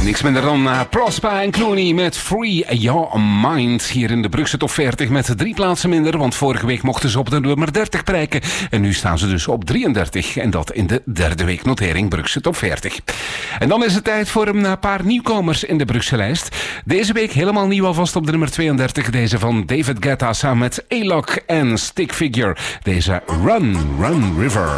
Niks minder dan Prospa en Clooney met Free Your Mind. Hier in de Brugse Top 40 met 3 plaatsen minder. Want vorige week mochten ze op de nummer 30 prijken. En nu staan ze dus op 33. En dat in de derde week notering Brugse Top 40. En dan is het tijd voor een paar nieuwkomers in de Brugse lijst. Deze week helemaal nieuw alvast op de nummer 32. Deze van David Guetta samen met Alok en Stick Figure. Deze Run, Run River.